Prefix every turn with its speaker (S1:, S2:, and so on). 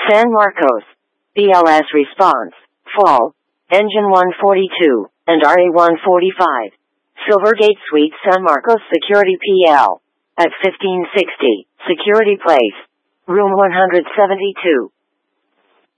S1: San Marcos. BLS response. Fall. Engine 142, and RA-145. Silvergate Suite San Marcos Security PL. At 1560, Security Place. Room 172.